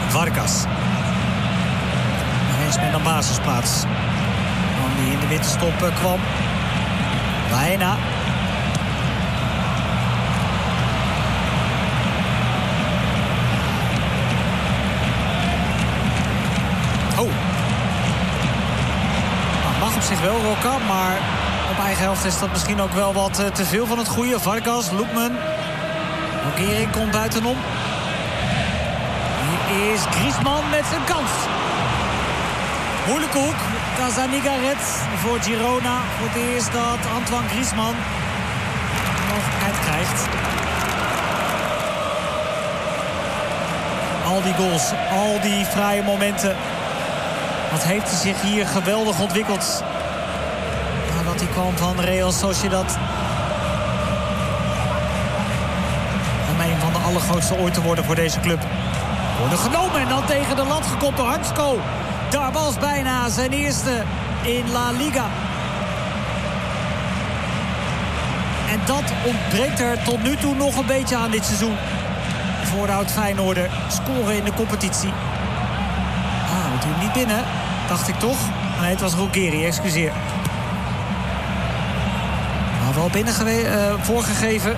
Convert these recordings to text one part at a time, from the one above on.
Vargas. Eens met een basisplaats. Man die in de winterstop kwam. Bijna. Oh. Mag op zich wel, Roca, maar op eigen helft is dat misschien ook wel wat te veel van het goede. Vargas, Lookman. Gehrig komt buitenom. Hier is Griezmann met zijn kans. Moeilijke hoek. Gazzaniga redt voor Girona. Voor het eerst dat Antoine Griezmann de mogelijkheid krijgt. Al die goals, al die fraaie momenten. Wat heeft hij zich hier geweldig ontwikkeld. Nadat hij kwam van Real Sociedad. Om een van de allergrootste ooit te worden voor deze club. Worden genomen en dan tegen de lat gekopt door Hansko. Daar was bijna zijn eerste in La Liga. En dat ontbreekt er tot nu toe nog een beetje aan dit seizoen. Voor de oud-Feyenoorder. Scoren in de competitie. Natuurlijk niet binnen, dacht ik toch. Nee, het was Ruggeri, excuseer. Maar wel binnen voorgegeven.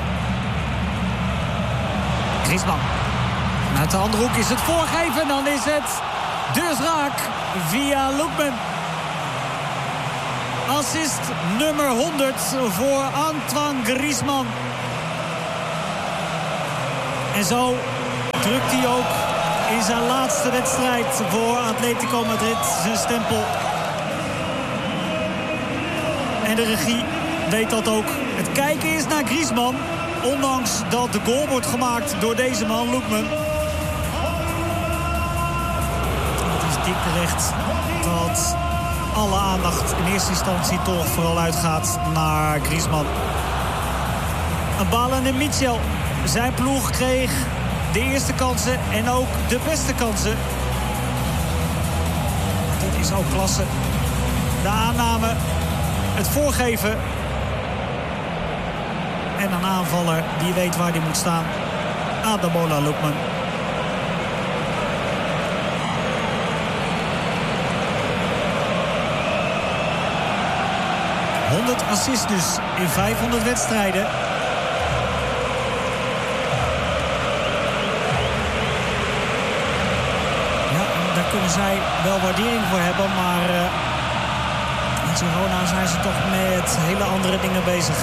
Griezmann. Vanuit de andere hoek is het voorgeven. Dan is het dus raak via Lookman. Assist nummer 100 voor Antoine Griezmann. En zo drukt hij ook in zijn laatste wedstrijd voor Atletico Madrid zijn stempel. En de regie weet dat ook. Het kijken is naar Griezmann. Ondanks dat de goal wordt gemaakt door deze man, Lookman. Het is dik terecht dat alle aandacht in eerste instantie toch vooral uitgaat naar Griezmann. Een bal en Michel. Zijn ploeg kreeg de eerste kansen en ook de beste kansen. Dit is ook klasse. De aanname, het voorgeven. En een aanvaller die weet waar hij moet staan. Ademola Lookman. ...100 assists dus in 500 wedstrijden. Daar kunnen zij wel waardering voor hebben, maar in Girona zijn ze toch met hele andere dingen bezig.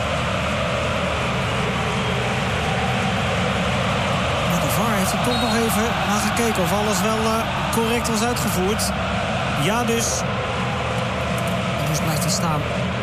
Maar de VAR heeft er toch nog even naar gekeken of alles wel correct was uitgevoerd. Ja dus. En dus blijft hij staan.